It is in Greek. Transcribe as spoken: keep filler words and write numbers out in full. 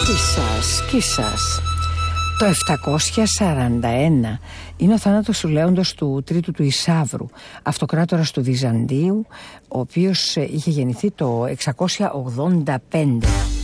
Κίσας, κίσας. Το επτακόσια σαράντα ένα είναι ο θάνατος του Λέοντος του Τρίτου του Ισαύρου, αυτοκράτορας του Βυζαντίου, ο οποίος είχε γεννηθεί το εξακόσια ογδόντα πέντε.